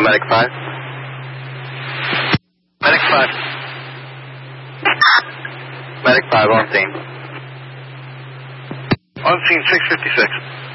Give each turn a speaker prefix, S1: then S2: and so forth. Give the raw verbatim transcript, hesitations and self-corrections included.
S1: Medic five. Medic five. Medic five, on scene.
S2: On scene six fifty-six.